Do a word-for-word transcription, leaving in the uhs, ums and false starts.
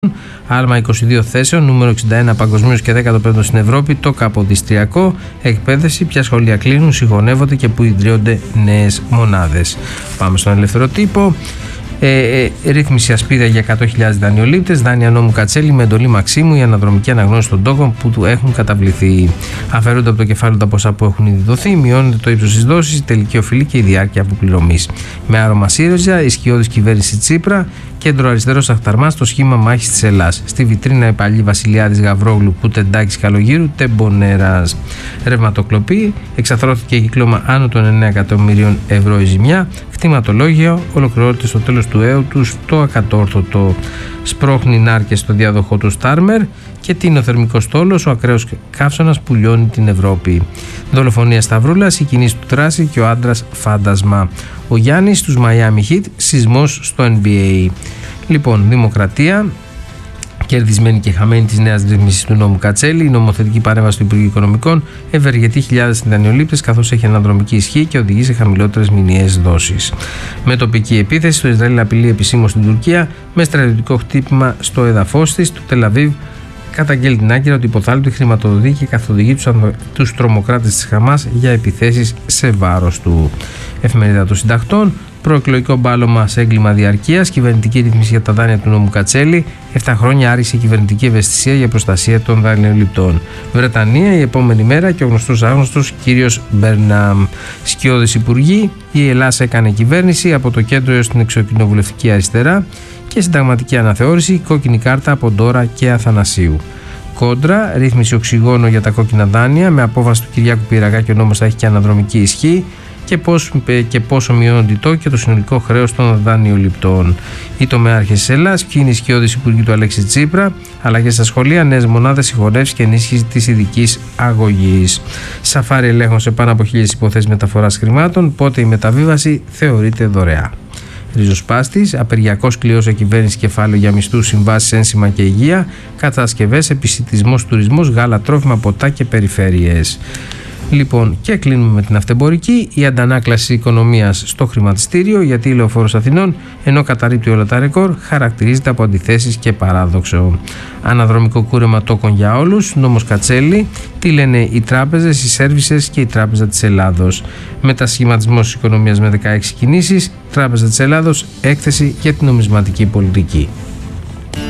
άλμα είκοσι δύο θέσεων, νούμερο εξήντα ένα παγκοσμίως και δέκατο πέμπτο στην Ευρώπη, το Καποδιστριακό. Εκπαίδευση, ποια σχολεία κλείνουν, συγχωνεύονται και που ιδρύονται νέες μονάδες. Πάμε στον ελεύθερο τύπο. Ε, ε, ρύθμιση ασπίδα για εκατό χιλιάδες δανειολήπτες, δάνεια νόμου Κατσέλη με εντολή Μαξίμου για αναδρομική αναγνώριση των τόκων που του έχουν καταβληθεί. Αφαιρούνται από το κεφάλαιο τα ποσά που έχουν ήδη δοθεί, μειώνεται το ύψος της δόσης, η τελική οφειλή και η διάρκεια αποπληρωμής. Με άρωμα ΣΥΡΙΖΑ, ισχυώδης κυβέρνηση Τσίπρα, κέντρο αριστερός αχταρμάς στο σχήμα μάχης της Ελλάς. Στη βιτρίνα η παλιή Βασιλιάδης Γαβρόγλου, Κουτεντάκης Καλογύρου, Τεμπονέρας. Ρευματοκλοπή, εξαθρώθηκε κύκλωμα άνω των εννέα εκατομμυρίων ευρώ η ζημιά. Κτηματολόγιο, ολοκληρώνεται στο τέλος του έου του το ακατόρθωτο. Σπρώχνει νάρκες στο διάδοχό του Στάρμερ και τεινο-θερμικός στόλος, ο ακραίος καύσωνας που λιώνει την Ευρώπη. Δολοφονία Σταυρούλας, η κινήση του Τράση και ο άντρας φάντασμα. Ο Γιάννης στους Miami Heat, σεισμός στο N B A. Λοιπόν, δημοκρατία, κερδισμένη και χαμένη της νέας ρύθμισης του νόμου Κατσέλη, η νομοθετική παρέμβαση του Υπουργείου Οικονομικών ευεργετεί χιλιάδες δανειολήπτες καθώς έχει αναδρομική ισχύ και οδηγεί σε χαμηλότερες μηνιαίες δόσεις. Με τοπική επίθεση, το Ισραήλ απειλεί επισήμως την Τουρκία με στρατιωτικό χτύπημα στο έδαφος της. Το Τελαβίβ καταγγέλει την Άγκυρα ότι υποθάλπτει, χρηματοδοτεί και καθοδηγεί τους, τους τρομοκράτες της Χαμάς για επιθέσεις σε βάρος του. Εφημερίδα των Συντακτών. Προεκλογικό μπάλωμα σε έγκλημα διαρκείας, κυβερνητική ρύθμιση για τα δάνεια του νόμου Κατσέλη, επτά χρόνια άρισε κυβερνητική ευαισθησία για προστασία των δανειοληπτών. Βρετανία, η επόμενη μέρα και ο γνωστός άγνωστος κύριος Μπέρναμ. Σκιώδης υπουργοί, η Ελλάδα έκανε κυβέρνηση από το κέντρο έως την εξοκοινοβουλευτική αριστερά και συνταγματική αναθεώρηση, κόκκινη κάρτα από Ντόρα και Αθανασίου. Κόντρα, ρύθμιση οξυγόνο για τα κόκκινα δάνεια, με απόφαση του Κυριάκου Πυραγά και ο νόμος θα έχει και αναδρομική ισχύ. Και, πώς, και πόσο μειώνονται και το συνολικό χρέος των δανειοληπτών. Οι τομεάρχες της Ελλάδας, ποιοι είναι οι σκιώδεις υπουργοί του Αλέξη Τσίπρα, αλλαγές στα σχολεία, νέες μονάδες, συγχωνεύσεις και ενίσχυση της ειδικής αγωγής. Σαφάρι ελέγχων σε πάνω από χίλιες υποθέσεις μεταφοράς χρημάτων, πότε η μεταβίβαση θεωρείται δωρεά. Ριζοσπάστης, απεργιακός κλειός σε κυβέρνηση, κεφάλαιο για μισθούς, συμβάσεις, ένσημα και υγεία, κατασκευές, επισιτισμός, τουρισμός, γάλα, τρόφιμα, ποτά και περιφέρειες. Λοιπόν, και κλείνουμε με την αυτεμπορική. Η αντανάκλαση οικονομίας στο χρηματιστήριο, γιατί η Λεωφόρος Αθηνών, ενώ καταρρίπτει όλα τα ρεκόρ, χαρακτηρίζεται από αντιθέσεις και παράδοξο. Αναδρομικό κούρεμα τόκων για όλους, νόμος Κατσέλη, τι λένε οι τράπεζες, οι σέρβισες και η Τράπεζα της Ελλάδος. Μετασχηματισμός της οικονομίας με δεκαέξι κινήσεις, Τράπεζα της Ελλάδος, έκθεση για την νομισματική πολιτική.